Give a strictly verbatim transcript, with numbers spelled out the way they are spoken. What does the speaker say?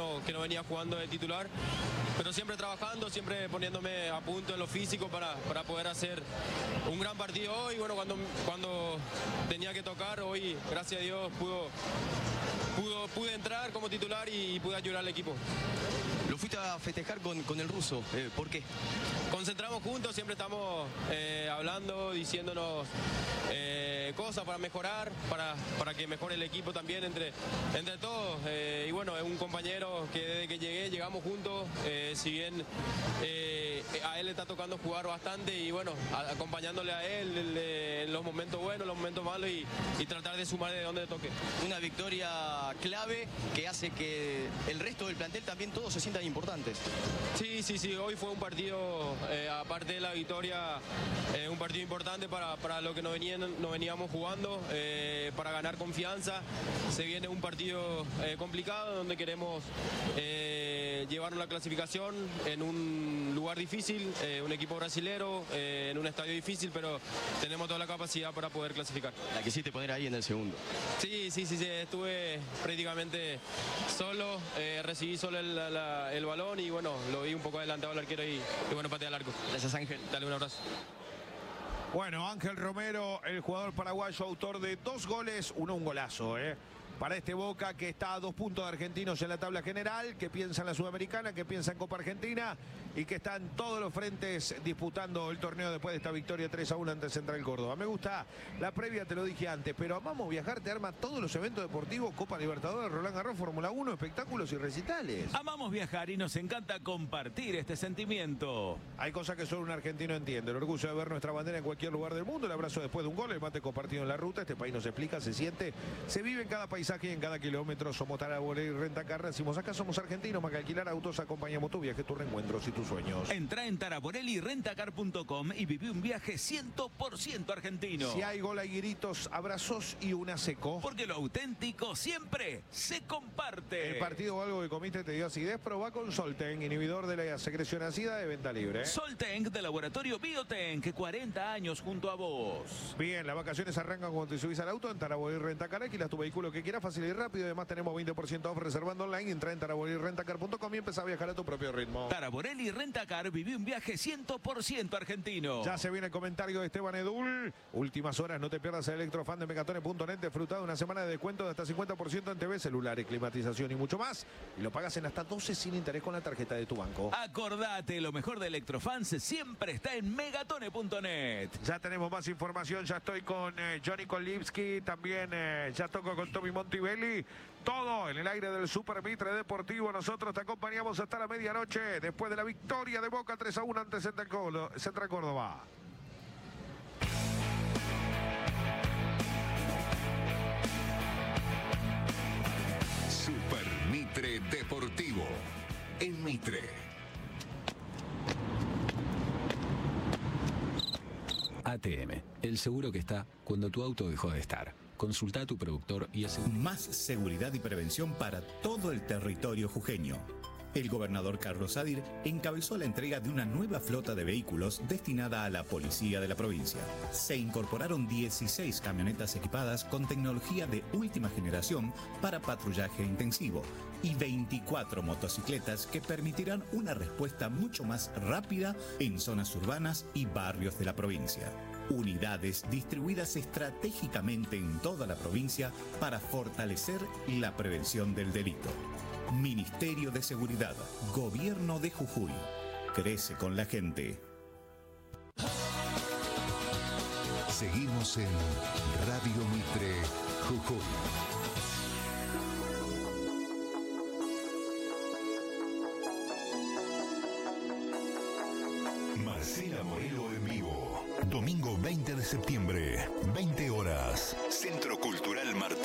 no, que no venía jugando de titular, pero siempre trabajando, siempre poniéndome a punto en lo físico para, para poder hacer un gran partido hoy. Bueno, cuando, cuando tenía que tocar, hoy, gracias a Dios, pudo, pudo, pude entrar como titular y pude ayudar al equipo. Lo fuiste a festejar con, con el ruso, eh, ¿por qué? Concentramos juntos, siempre estamos eh, hablando, diciéndonos eh, cosas para mejorar, para, para que mejore el equipo también entre, entre todos. Eh, y bueno, es un compañero que desde que llegué, llegamos juntos, eh, si bien eh, a él le está tocando jugar bastante y bueno, a, acompañándole a él en los momentos buenos, los momentos malos y, y tratar de sumar de donde le toque. Una victoria clave que hace que el resto del plantel también todos se sientan importantes. Sí, sí, sí, hoy fue un partido, eh, aparte de la victoria, eh, un partido importante para, para lo que nos, venían, nos veníamos jugando, eh, para ganar confianza. Se viene un partido eh, complicado donde queremos eh, llevarnos la clasificación en un lugar difícil, eh, un equipo brasilero, eh, en un estadio difícil, pero tenemos toda la capacidad para poder clasificar. La quisiste poner ahí en el segundo. Sí, sí, sí, sí, estuve prácticamente solo, eh, recibí solo el, la, el balón y bueno, lo vi un poco adelantado al arquero y, y bueno, patea al arco. Gracias, Ángel. Dale un abrazo. Bueno, Ángel Romero, el jugador paraguayo, autor de dos goles, uno un golazo, ¿eh? Para este Boca que está a dos puntos de Argentinos en la tabla general, que piensa en la Sudamericana, que piensa en Copa Argentina y que está en todos los frentes disputando el torneo después de esta victoria tres a uno ante Central Córdoba. Me gusta la previa, te lo dije antes, pero amamos viajar, te arma todos los eventos deportivos, Copa Libertadores, Roland Garros, Fórmula uno, espectáculos y recitales. Amamos viajar y nos encanta compartir este sentimiento. Hay cosas que solo un argentino entiende. El orgullo de ver nuestra bandera en cualquier lugar del mundo, el abrazo después de un gol, el mate compartido en la ruta. Este país nos explica, se siente, se vive en cada país y en cada kilómetro. Somos Taraborelli Rentacar. Decimos acá somos argentinos, más que alquilar autos, acompañamos tu viaje, tus reencuentros y tus sueños. Entra en taraborelli rentacar punto com y viví un viaje cien por ciento argentino. Si hay gol, hay guiritos, abrazos y una seco. Porque lo auténtico siempre se comparte. El partido o algo que comiste te dio acidez, probá con Solten, inhibidor de la secreción ácida, de venta libre. Solten de Laboratorio Biotenk, cuarenta años junto a vos. Bien, las vacaciones arrancan cuando te subís al auto en Taraborelli Rentacar. Alquilas tu vehículo que quieras, fácil y rápido. Además tenemos veinte por ciento off reservando online. Entra en taraborelli rentacar punto com y empezá a viajar a tu propio ritmo. Taraborelli Rentacar, viví un viaje cien por ciento argentino. Ya se viene el comentario de Esteban Edul. Últimas horas, no te pierdas el Electrofan de Megatone punto net. Disfruta de una semana de descuento de hasta cincuenta por ciento en T V, celulares, climatización y mucho más. Y lo pagas en hasta doce sin interés con la tarjeta de tu banco. Acordate, lo mejor de Electrofans siempre está en megatone punto net. Ya tenemos más información. Ya estoy con eh, Johnny Kolipski. También eh, ya toco con Tommy Montibelli. Todo en el aire del Super Mitre Deportivo. Nosotros te acompañamos hasta la medianoche después de la victoria de Boca tres a uno ante Central Córdoba. Super Mitre Deportivo en Mitre. A T M, el seguro que está cuando tu auto dejó de estar. Consulta a tu productor y asegura. Más seguridad y prevención para todo el territorio jujeño. El gobernador Carlos Sadir encabezó la entrega de una nueva flota de vehículos destinada a la policía de la provincia. Se incorporaron dieciséis camionetas equipadas con tecnología de última generación para patrullaje intensivo y veinticuatro motocicletas que permitirán una respuesta mucho más rápida en zonas urbanas y barrios de la provincia. Unidades distribuidas estratégicamente en toda la provincia para fortalecer la prevención del delito. Ministerio de Seguridad, Gobierno de Jujuy. Crece con la gente. Seguimos en Radio Mitre Jujuy. Marcela Morelo en vivo. Domingo veinte de septiembre, veinte horas. Centro Cultural Martín.